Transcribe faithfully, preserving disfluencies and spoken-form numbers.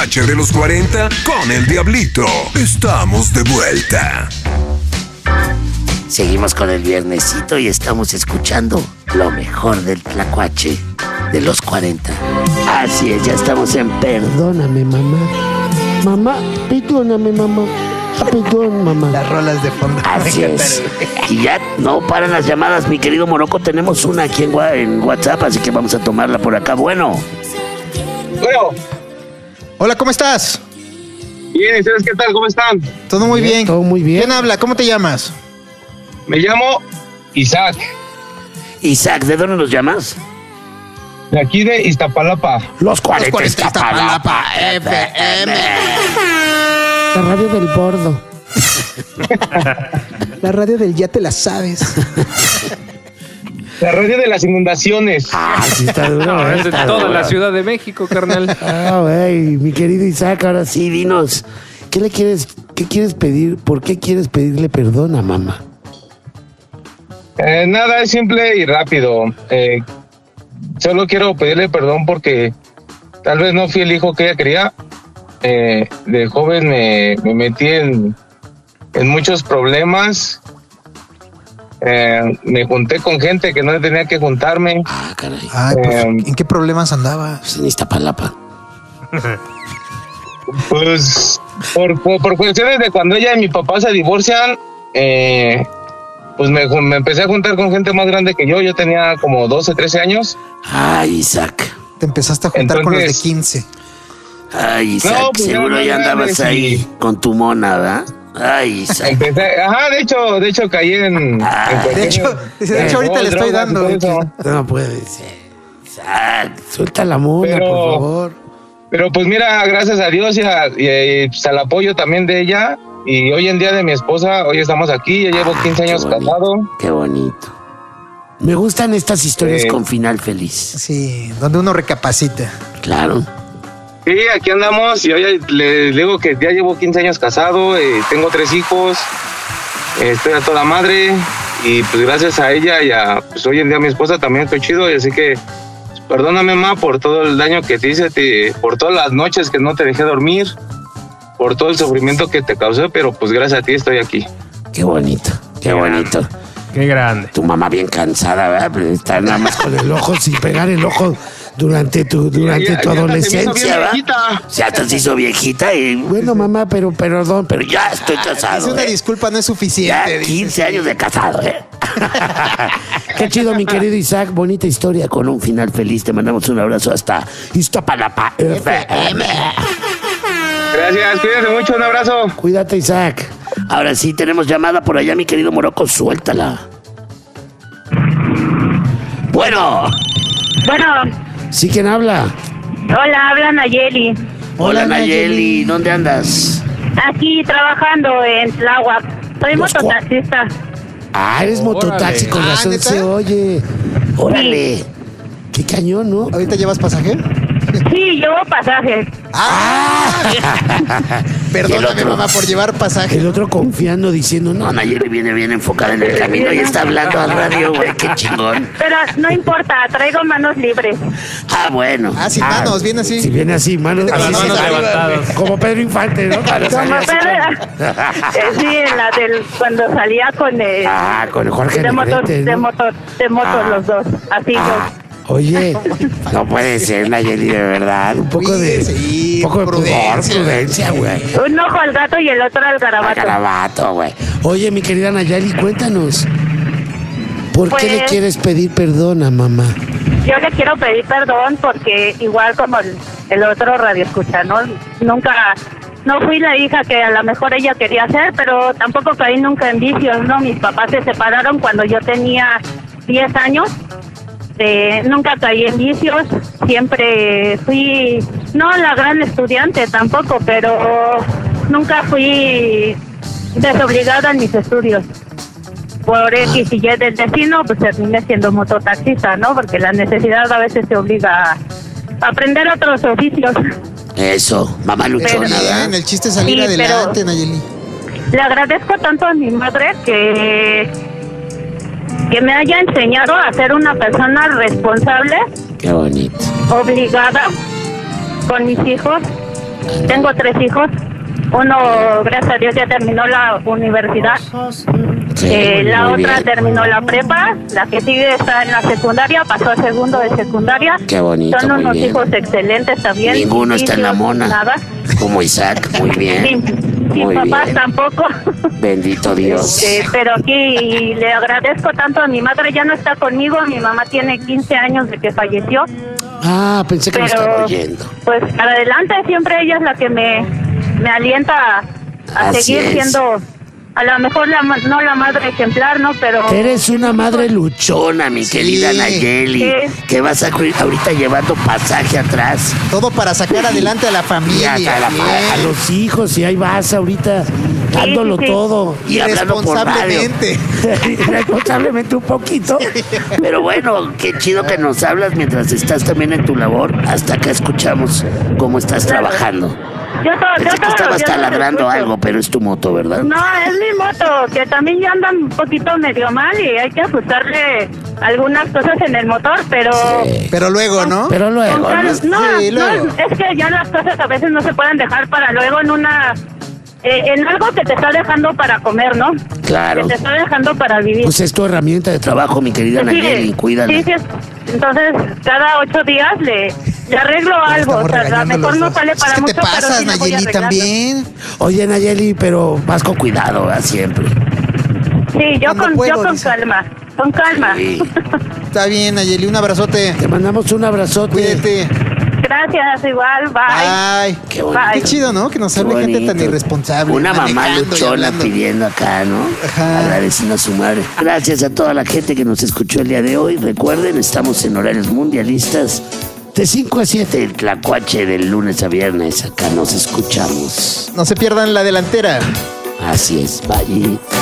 tlacuache de los cuarenta con el Diablito. Estamos de vuelta. Seguimos con el viernesito y estamos escuchando lo mejor del tlacuache de los cuarenta. Así es, ya estamos en Perdóname, mamá. Mamá, perdóname, mamá. Perdón, mamá. Las rolas de fondo. Así es. Y ya no paran las llamadas, mi querido Morocco. Tenemos una aquí en, en WhatsApp, así que vamos a tomarla por acá. Bueno. Bueno. Hola, ¿cómo estás? Bien, ¿ustedes qué tal? ¿Cómo están? Todo muy bien. Todo muy bien. ¿Quién habla? ¿Cómo te llamas? Me llamo Isaac. Isaac, ¿de dónde nos llamas? De aquí de Iztapalapa. Los cuarenta, Los cuarenta Iztapalapa, F M. La radio del bordo. La radio del ya te la sabes. La radio de las inundaciones. Ah, sí está duro. No, eh, es de está toda duro. la Ciudad de México, carnal. Ah, güey, mi querido Isaac, ahora sí, dinos. ¿Qué le quieres, qué quieres pedir? ¿Por qué quieres pedirle perdón a mamá? Eh, nada, es simple y rápido. Eh, solo quiero pedirle perdón porque tal vez no fui el hijo que ella quería. Eh, de joven me, me metí en, en muchos problemas. Eh, me junté con gente que no tenía que juntarme. Ah, caray. Ay, pues, Eh, ¿en qué problemas andabas? Pues en Iztapalapa. Pues por, por, por cuestiones de cuando ella y mi papá se divorcian, eh, pues me, me empecé a juntar con gente más grande que yo. Yo tenía como doce, trece años. Ay, Isaac. Te empezaste a juntar con los de Entonces- quince. Ay, Isaac, No, pues, seguro ya ya no andabas grandes ahí y- con tu mona, ¿verdad? Ay, Isaac. Empecé, ajá, de hecho, de hecho caí en, en Ah, De hecho, dice, de hecho ahorita le estoy drogas y dando. todo de eso. hecho. No puede ser. Isaac. Suelta la mona, Pero- por favor. Pero pues mira, gracias a Dios y, a- y, pues, al apoyo también de ella y hoy en día de mi esposa, hoy estamos aquí, ya llevo quince Ah, qué años bonito, casado. Qué bonito. Me gustan estas historias Eh. con final feliz. Sí, donde uno recapacita. Claro. Sí, aquí andamos y hoy le digo que ya llevo quince años casado, eh, tengo tres hijos, eh, estoy a toda madre y pues gracias a ella y a pues hoy en día mi esposa también estoy chido y así que pues, perdóname ma por todo el daño que te hice, te, por todas las noches que no te dejé dormir, por todo el sufrimiento que te causé, pero pues gracias a ti estoy aquí. Qué bonito. Qué bonito. Qué grande. Tu mamá bien cansada, ¿verdad? Pero está nada más con el ojo sin pegar el ojo durante tu, durante Ya- tu ya se me hizo adolescencia, bien ¿verdad? viejita. Ya te se hizo viejita y bueno, mamá, pero perdón, pero ya estoy Es casado. una ¿eh? disculpa, no es Ya suficiente. dice. quince años de casado, ¿eh? Qué chido, mi querido Isaac. Bonita historia. Con un final feliz, te mandamos un abrazo hasta Iztapalapa F M. Gracias, cuídense mucho, un abrazo. Cuídate, Isaac. Ahora sí, tenemos llamada por allá, mi querido Morocco, suéltala. Bueno, Bueno, ¿Sí quién habla? hola, habla Nayeli. hola Nayeli, ¿dónde andas? Aquí trabajando en Tláhuac. Soy Los cua- mototaxista. Ah, eres Órale. mototaxi, con Ah, razón ¿neta? se oye. Órale. Qué cañón, ¿no? ¿Ahorita llevas pasaje? Sí, llevo pasaje. ¡Ah! El Perdóname, otro. mamá, por llevar pasaje. El otro confiando, diciendo, no, No, Nayeli viene bien enfocada en el camino y está hablando al radio, güey, qué chingón. Pero no importa, traigo manos libres. Ah, bueno. Ah, sin Ah, manos, viene así. si viene así, manos, Así, así, manos sí, levantadas. como Pedro Infante, ¿no? Cuando Como salía así Pedro- eh, sí, en la del cuando salía con el Ah, con Jorge de motor, Negrete, de ¿no? motor, de motos Ah. los dos, así Ah, dos. oye, No puede ser, Nayeli, de verdad. un poco de, Sí, un poco de pudor, prudencia. prudencia, güey. Un ojo al gato y el otro al Ah, garabato. Garabato, güey. Oye, mi querida Nayeli, cuéntanos. ¿Por qué le Pues- quieres pedir perdón a mamá? Yo le quiero pedir perdón porque igual como el, el otro radio escucha, ¿no? Nunca, no fui la hija que a lo mejor ella quería ser, pero tampoco caí nunca en vicios, ¿no? Mis papás se separaron cuando yo tenía diez años. Eh, nunca caí en vicios, siempre fui, no la gran estudiante tampoco, pero nunca fui desobligada en mis estudios. Por X y Y del destino, pues terminé siendo mototaxista, ¿no? Porque la necesidad a veces te obliga a aprender otros oficios. Eso, mamá luchona, Bien, ¿verdad? el chiste es salir Sí, adelante, pero- Nayeli. Le agradezco tanto a mi madre que, que me haya enseñado a ser una persona responsable, Qué bonito. obligada con mis hijos, Tengo tres hijos. Uno, gracias a Dios, ya terminó la universidad. Sí, Eh, muy, la muy otra bien. terminó la prepa. La que sigue está en la secundaria, pasó a segundo de secundaria. Qué bonito, Son muy unos bien. hijos excelentes también. Ninguno está en la Limpios, mona. Nada. Como Isaac, muy Sin, bien. sin Muy papás bien. tampoco. Bendito Dios. Este, pero aquí le agradezco tanto a mi madre, ya no está conmigo, mi mamá tiene quince años de que falleció, Ah, pensé que me estaba pero oyendo. pues para adelante siempre ella es la que me, me alienta a, a Así seguir es. siendo, a lo mejor la, ma- no la madre ejemplar, ¿no? Pero Eres una madre luchona, mi querida Nayeli. Sí. Que vas a cu- ahorita llevando pasaje atrás. Todo para sacar adelante a la Y familia. a, a la- Bien. a los hijos, y ahí vas ahorita dándolo sí, sí. todo. Y hablando por radio. Irresponsablemente. Irresponsablemente un poquito. Pero bueno, qué chido que nos hablas mientras estás también en tu labor. Hasta acá escuchamos cómo estás trabajando. yo, to- yo Pensé que todos los estabas días los taladrando escucho. algo, pero es tu moto, ¿verdad? No, es mi moto, que también ya anda un poquito medio mal y hay que ajustarle algunas cosas en el motor, pero... Sí. Pero luego, ¿no? Pero Con luego, cal- ¿no? No, Sí, no, luego. es que ya las cosas a veces no se pueden dejar para luego en una... eh, en algo que te está dejando para comer, ¿no? Claro. Que te está dejando para vivir. Pues es tu herramienta de trabajo, mi querida Sí, Nayeli, cuídala. sí, sí, es- entonces cada ocho días le, le arreglo algo, o Estamos sea, a lo regañando mejor los no dos. sale para ¿Qué mucho, te pero pasas, sí le voy Nayeli, arreglando. también? Oye, Nayeli, pero vas con cuidado, ¿verdad? Siempre. Sí, yo Cuando con, puedo, yo con dice. calma, con calma. Sí. Está bien, Nayeli, un abrazote. Te mandamos un abrazote. Cuídate. Gracias, igual, bye. Ay, Qué bonito. Bye. qué chido, ¿no? Que nos Qué hable gente tan bonito. irresponsable. Una mamá manejando y luchona hablando. pidiendo acá, ¿no? Ajá. Agradeciendo a su madre. Gracias a toda la gente que nos escuchó el día de hoy. Recuerden, estamos en horarios mundialistas de cinco a siete, el Tlacuache del lunes a viernes. Acá nos escuchamos. No se pierdan la delantera. Así es, bye.